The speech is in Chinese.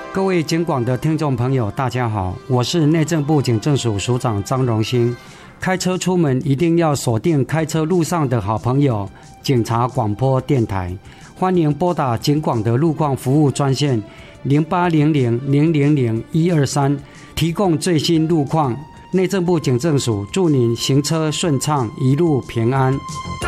各位警广的听众朋友大家好，我是内政部警政署署长张荣兴。开车出门一定要锁定开车路上的好朋友警察广播电台，欢迎拨打警广的路况服务专线0800000123，提供最新路况。内政部警政署祝您行车顺畅，一路平安。